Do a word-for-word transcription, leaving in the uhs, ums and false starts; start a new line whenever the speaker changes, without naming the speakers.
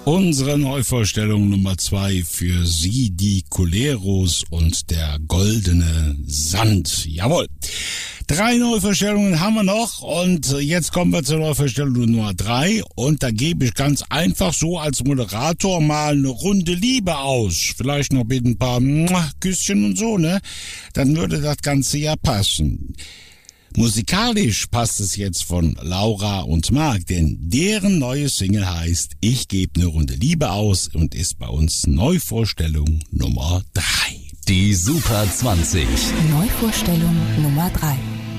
Unsere Neuvorstellung Nummer zwei für Sie, die Coleros und der goldene Sand. Jawohl. Drei Neuvorstellungen haben wir noch und jetzt kommen wir zur Neuvorstellung Nummer drei und da gebe ich ganz einfach so als Moderator mal eine Runde Liebe aus. Vielleicht noch mit ein paar Küsschen und so, ne? Dann würde das Ganze ja passen. Musikalisch passt es jetzt von Laura und Marc, denn deren neue Single heißt Ich gebe eine Runde Liebe aus und ist bei uns Neuvorstellung Nummer drei.
Die Super zwanzig.
Neuvorstellung Nummer drei.